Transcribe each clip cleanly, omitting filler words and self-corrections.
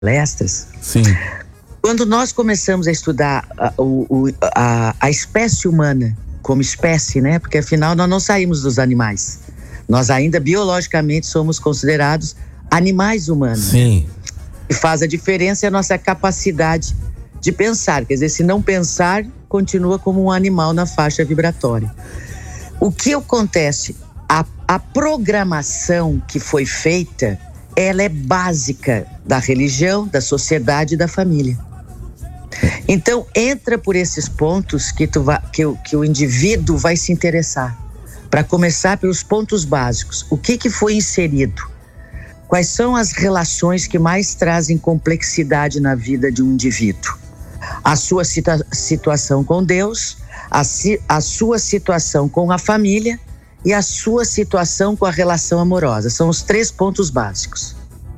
palestras. Sim. Quando nós começamos a estudar a espécie humana como espécie, né? Porque afinal nós não saímos dos animais. Nós ainda biologicamente somos considerados animais humanos. Sim. E faz a diferença a nossa capacidade de pensar. Quer dizer, se não pensar, continua como um animal na faixa vibratória. O que acontece? A programação que foi feita, ela é básica da religião, da sociedade e da família. Então, entra por esses pontos que o indivíduo vai se interessar. Para começar pelos pontos básicos. O que foi inserido? Quais são as relações que mais trazem complexidade na vida de um indivíduo? A sua situação com Deus, a sua situação com a família e a sua situação com a relação amorosa. São os 3 pontos básicos.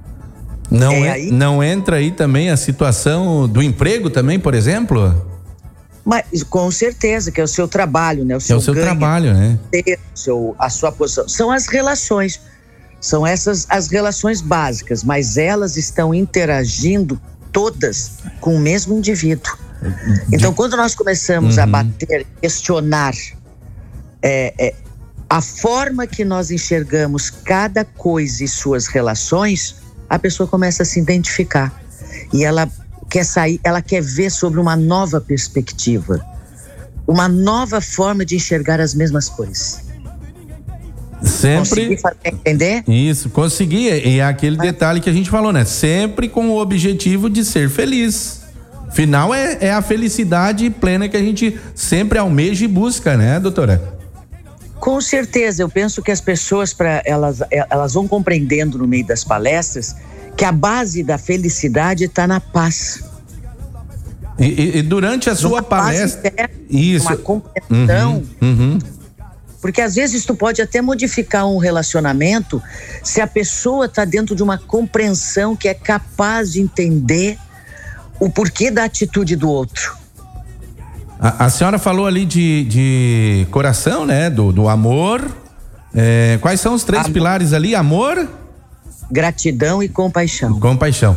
Não entra aí também a situação do emprego também, por exemplo? Mas, com certeza, que é o seu trabalho, né? O seu ganho, trabalho, né? A sua posição. São as relações. São essas as relações básicas, mas elas estão interagindo todas com o mesmo indivíduo. Então, quando nós começamos a bater, questionar a forma que nós enxergamos cada coisa e suas relações, a pessoa começa a se identificar. E ela quer sair, ela quer ver sobre uma nova perspectiva, uma nova forma de enxergar as mesmas coisas. Sempre. Consegui fazer entender? Isso, consegui. E é aquele detalhe que a gente falou, né? Sempre com o objetivo de ser feliz. Final é a felicidade plena que a gente sempre almeja e busca, né, doutora? Com certeza, eu penso que as pessoas, elas vão compreendendo no meio das palestras que a base da felicidade está na paz. E durante a sua palestra, isso, uma compreensão, porque às vezes tu pode até modificar um relacionamento se a pessoa está dentro de uma compreensão que é capaz de entender o porquê da atitude do outro. A senhora falou ali de coração, né? Do amor. Quais são os 3 pilares ali? Amor, gratidão e compaixão. Compaixão.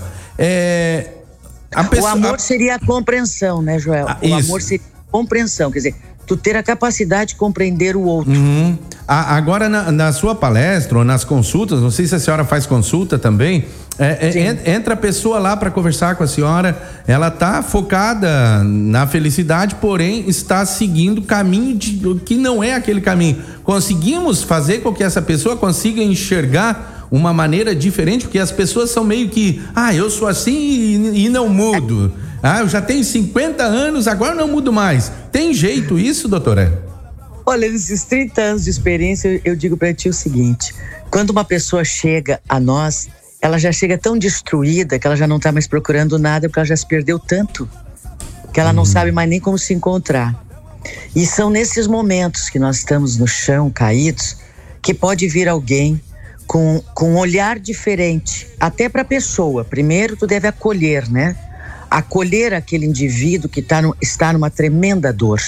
O amor seria a compreensão, né, Joel? O amor seria a compreensão, quer dizer, tu ter a capacidade de compreender o outro. Agora, na sua palestra ou nas consultas, não sei se a senhora faz consulta também, entra a pessoa lá para conversar com a senhora, ela tá focada na felicidade, porém está seguindo caminho que não é aquele caminho. Conseguimos fazer com que essa pessoa consiga enxergar uma maneira diferente, porque as pessoas são meio que, eu sou assim e não mudo. Eu já tenho 50 anos, agora não mudo mais. Tem jeito isso, doutora? Olha, nesses 30 anos de experiência, eu digo para ti o seguinte: quando uma pessoa chega a nós, ela já chega tão destruída que ela já não está mais procurando nada, porque ela já se perdeu tanto que ela não sabe mais nem como se encontrar. E são nesses momentos que nós estamos no chão, caídos, que pode vir alguém com um olhar diferente, até para a pessoa. Primeiro tu deve acolher, né? Acolher aquele indivíduo que está numa tremenda dor.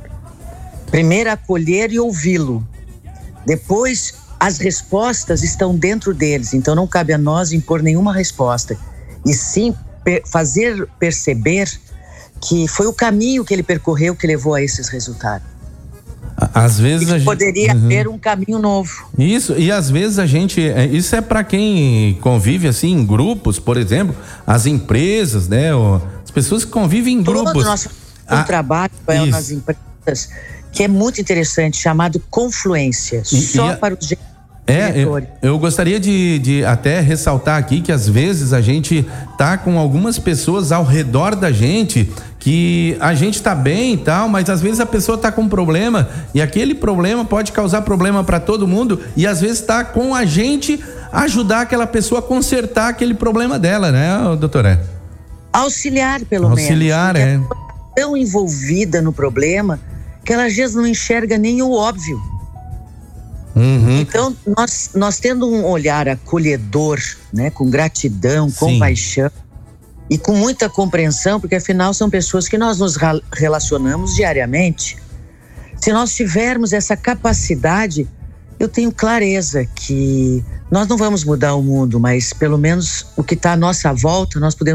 Primeiro acolher e ouvi-lo. Depois as respostas estão dentro deles, então não cabe a nós impor nenhuma resposta, e sim fazer perceber que foi o caminho que ele percorreu que levou a esses resultados. Às vezes a gente poderia haver um caminho novo. Isso, e às vezes a gente, isso é para quem convive assim em grupos, por exemplo, as empresas, né? As pessoas que convivem em grupos. Todo o nosso trabalho nas empresas, que é muito interessante, chamado confluência, para os diretores. Eu gostaria de até ressaltar aqui que às vezes a gente tá com algumas pessoas ao redor da gente que a gente tá bem e tal, mas às vezes a pessoa tá com um problema e aquele problema pode causar problema para todo mundo, e às vezes tá com a gente ajudar aquela pessoa a consertar aquele problema dela, né, doutora? Auxiliar, pelo menos. Auxiliar, Ela é tão envolvida no problema que ela às vezes não enxerga nem o óbvio. Então, nós tendo um olhar acolhedor, né, com gratidão, compaixão e com muita compreensão, porque afinal são pessoas que nós nos relacionamos diariamente. Se nós tivermos essa capacidade, eu tenho clareza que nós não vamos mudar o mundo, mas pelo menos o que está à nossa volta nós podemos